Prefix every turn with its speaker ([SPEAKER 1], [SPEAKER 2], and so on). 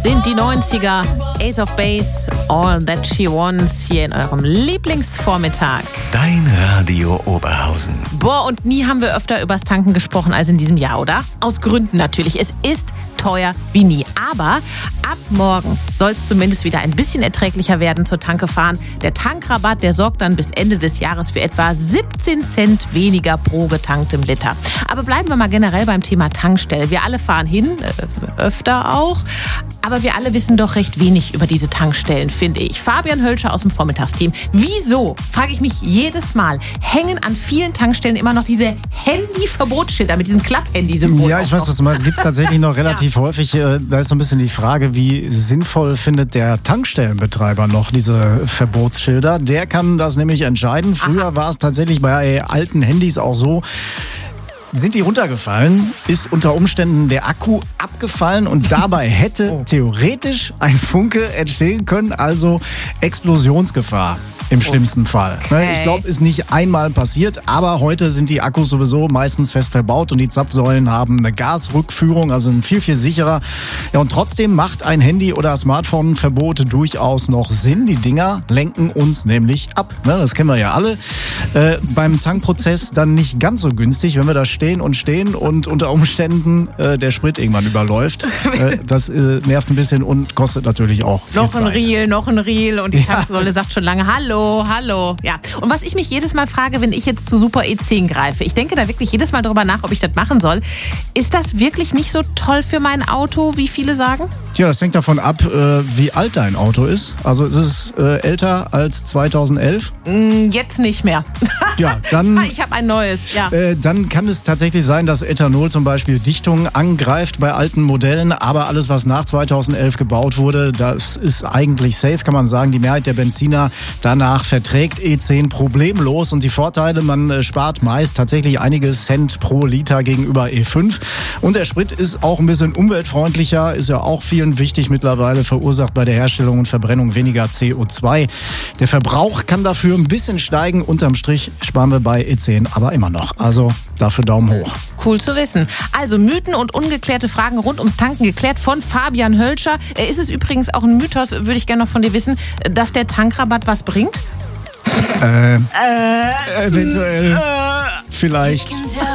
[SPEAKER 1] sind die 90er. Ace of Base, All That She Wants, hier in eurem Lieblingsvormittag.
[SPEAKER 2] Dein Radio Oberhausen.
[SPEAKER 1] Boah, und nie haben wir öfter übers Tanken gesprochen als in diesem Jahr, oder? Aus Gründen natürlich. Es ist teuer wie nie. Aber ab morgen soll es zumindest wieder ein bisschen erträglicher werden zur Tanke fahren. Der Tankrabatt, der sorgt dann bis Ende des Jahres für etwa 17 Cent weniger pro getanktem Liter. Aber bleiben wir mal generell beim Thema Tankstelle. Wir alle fahren hin, öfter auch. Aber wir alle wissen doch recht wenig über diese Tankstellen, finde ich. Fabian Hölscher aus dem Vormittagsteam. Wieso, frage ich mich jedes Mal, hängen an vielen Tankstellen immer noch diese Handy-Verbotsschilder mit diesem Klapp-Handy-Symbol?
[SPEAKER 3] Ja, ich weiß, was du meinst. Gibt es tatsächlich noch relativ häufig. Da ist so ein bisschen die Frage, wie sinnvoll findet der Tankstellenbetreiber noch diese Verbotsschilder? Der kann das nämlich entscheiden. Früher war es tatsächlich bei alten Handys auch so. Sind die runtergefallen, ist unter Umständen der Akku abgefallen und dabei hätte theoretisch ein Funke entstehen können, also Explosionsgefahr im schlimmsten Fall.
[SPEAKER 1] Okay.
[SPEAKER 3] Ich glaube, ist nicht einmal passiert, aber heute sind die Akkus sowieso meistens fest verbaut und die Zapfsäulen haben eine Gasrückführung, also sind viel, viel sicherer. Ja, und trotzdem macht ein Handy- oder Smartphone-Verbot durchaus noch Sinn. Die Dinger lenken uns nämlich ab. Das kennen wir ja alle. Beim Tankprozess dann nicht ganz so günstig, wenn wir da stehen und unter Umständen der Sprit irgendwann überläuft. Das nervt ein bisschen und kostet natürlich auch viel
[SPEAKER 1] Noch
[SPEAKER 3] Zeit.
[SPEAKER 1] Noch ein Reel und die Tanksäule sagt schon lange Hallo. Ja. Und was ich mich jedes Mal frage, wenn ich jetzt zu Super E10 greife, ich denke da wirklich jedes Mal drüber nach, ob ich das machen soll. Ist das wirklich nicht so toll für mein Auto, wie viele sagen?
[SPEAKER 3] Tja, das hängt davon ab, wie alt dein Auto ist. Also ist es älter als 2011?
[SPEAKER 1] Jetzt nicht mehr.
[SPEAKER 3] Ja, dann...
[SPEAKER 1] Ich habe ein neues, ja.
[SPEAKER 3] Dann kann es tatsächlich sein, dass Ethanol zum Beispiel Dichtungen angreift bei alten Modellen, aber alles, was nach 2011 gebaut wurde, das ist eigentlich safe, kann man sagen. Die Mehrheit der Benziner danach verträgt E10 problemlos und die Vorteile, man spart meist tatsächlich einige Cent pro Liter gegenüber E5 und der Sprit ist auch ein bisschen umweltfreundlicher, ist ja auch vielen wichtig mittlerweile, verursacht bei der Herstellung und Verbrennung weniger CO2. Der Verbrauch kann dafür ein bisschen steigen, unterm Strich sparen wir bei E10 aber immer noch. Also dafür Daumen hoch.
[SPEAKER 1] Cool zu wissen. Also Mythen und ungeklärte Fragen rund ums Tanken geklärt von Fabian Hölscher. Ist es übrigens auch ein Mythos, würde ich gerne noch von dir wissen, dass der Tankrabatt was bringt?
[SPEAKER 3] Eventuell. Vielleicht.